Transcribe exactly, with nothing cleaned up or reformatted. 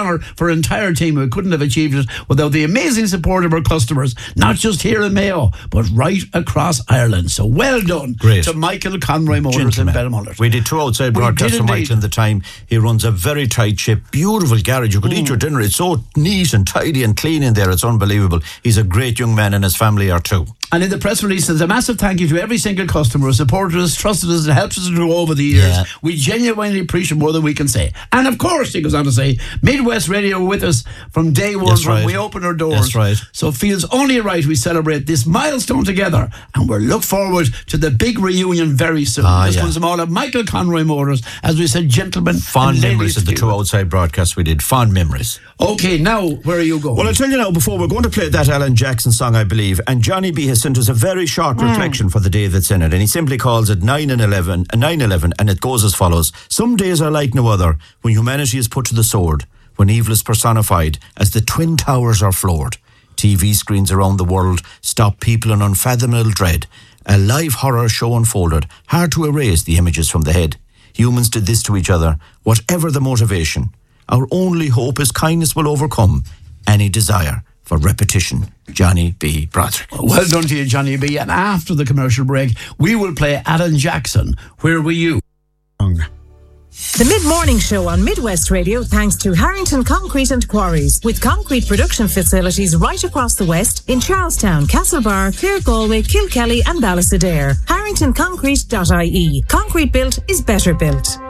honour for our entire team. We couldn't have achieved it without the amazing support of our customers, not just here in Mayo, but right across Ireland. So well done Great. to Michael Conroy Motors in Belmullet. We did two outside broadcasts for Michael in the time. He runs a very tight ship, beautiful garage. You could mm. eat your dinner. It's so neat and tidy and clean in there. It's unbelievable. He's a great young man, and his family are too. And in the press release, there's a massive thank you to every single customer who supported us, trusted us, and helped us to grow over the years. Yeah. We genuinely appreciate more than we can say. And of course, he goes on to say, Midwest Radio were with us from day one, That's when right. we opened our doors. That's right. So it feels only right we celebrate this milestone together, and we'll look forward to the big reunion very soon. Ah, this yeah. was all of Michael Conroy Motors, as we said, gentlemen. Fond memories of the two outside broadcasts we did. Fond memories. Okay, now, where are you going? Well, I'll tell you now, before we're going to play that Alan Jackson song, I believe, and Johnny B has sent us a very short mm. reflection for the day that's in it, and he simply calls it nine eleven, and it goes as follows. Some days are like no other, when humanity is put to the sword, when evil is personified, as the Twin Towers are floored. T V screens around the world stop people in unfathomable dread. A live horror show unfolded, hard to erase the images from the head. Humans did this to each other, whatever the motivation. Our only hope is kindness will overcome any desire for repetition. Johnny B. Broderick. Well done to you, Johnny B. And after the commercial break, we will play Alan Jackson. Where were you? The Mid-Morning Show on Midwest Radio thanks to Harrington Concrete and Quarries, with concrete production facilities right across the West in Charlestown, Castlebar, Clare Galway, Kilkelly and Ballysadare. harrington concrete dot I E. Concrete built is better built.